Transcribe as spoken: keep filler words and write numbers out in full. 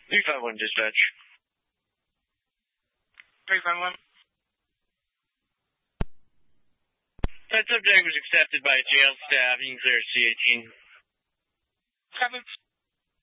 three five one dispatch. three five one. That subject was accepted by jail staff. You can clear C eighteen. Seven.